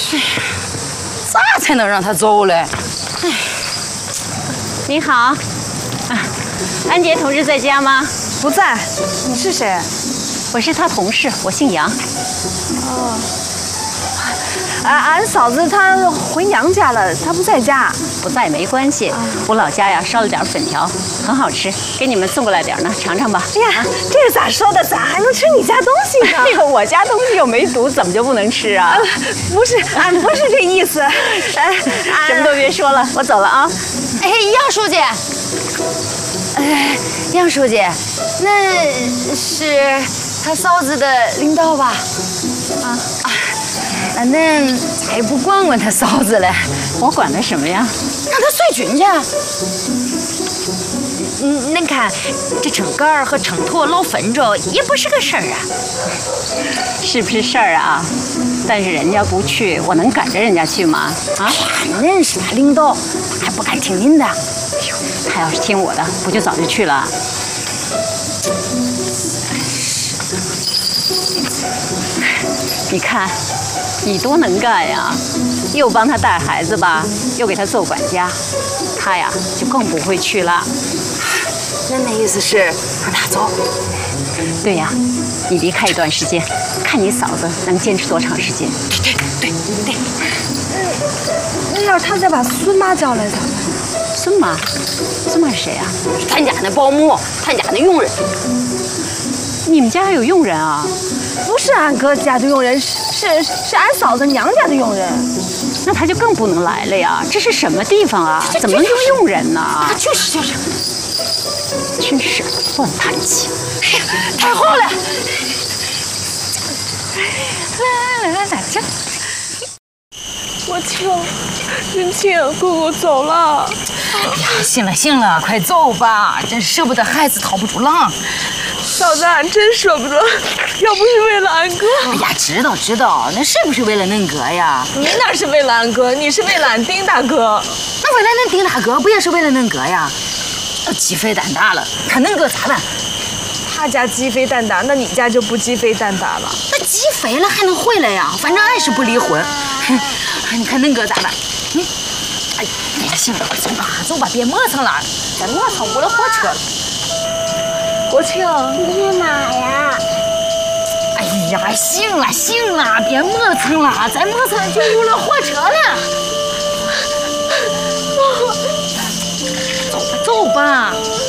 咋才能让他走嘞？哎， 你好，安杰同志在家吗？ 不在。你是谁？ 我是他同事，我姓杨。 哦。俺嫂子她回娘家了，她不在家。 不在没关系，我老家呀烧了点粉条，很好吃，给你们送过来点呢，尝尝吧。 哎呀，这是咋说的？咋还能吃你家东西呢？ 哎呦，我家东西又没毒，怎么就不能吃啊？ 不是，俺不是这意思。 什么都别说了，我走了啊。 哎，杨书记，杨书记，那是他嫂子的领导吧？那恁咋也不管管他嫂子嘞？ 我管他什么呀？ 让他随军去。恁看，这称杆儿和称砣老分着，也不是个事儿啊。 是不是事儿啊？但是人家不去，我能赶着人家去吗？啊！ 恁是他领导，还不敢听您的。 他要是听我的，不就早就去了？你看，你多能干呀！又帮他带孩子吧，又给他做管家，他呀就更不会去了。 恁的意思是让他走？ 对呀，你离开一段时间，看你嫂子能坚持多长时间。 对。 那要是他再把孙妈叫来咋办？ 孙妈是谁啊？ 咱家那保姆，咱家那佣人。 你们家还有佣人啊？ 不是俺哥家的佣人，是俺嫂子娘家的佣人。 那他就更不能来了呀！这是什么地方啊？怎么能用佣人呢？ 就是， 真是乱叹气。 太好了！来，这。 我求，云清，哥哥走了。 哎呀，行了，快走吧，真舍不得孩子套不住狼。 嫂子，俺真舍不得，要不是为了俺哥。 哎呀，知道，那谁不是为了恁哥呀？ 你哪是为了俺哥，你是为了俺丁大哥。 那为了恁丁大哥，不也是为了恁哥呀？鸡飞蛋打了，看恁哥咋办？ 他家鸡飞蛋打，那你家就不鸡飞蛋打了？ 那鸡飞了还能回来呀？反正俺是不离婚。你看恁哥咋办？哎呀，行了，走吧，别磨蹭了，再磨蹭误了火车了。 国庆， 你去哪呀？ 哎呀，行了，别磨蹭了，再磨蹭就误了火车了。走吧。